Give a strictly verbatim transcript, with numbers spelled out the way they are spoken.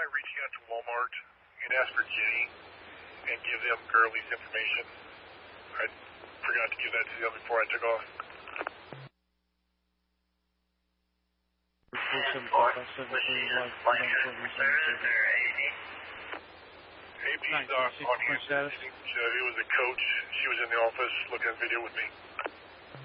mind reaching out to Walmart and ask for Jenny and give them Gurley's information? I forgot to give that to them before I took off. A P's on, on hand. It was a coach. She was in the office looking at video with me.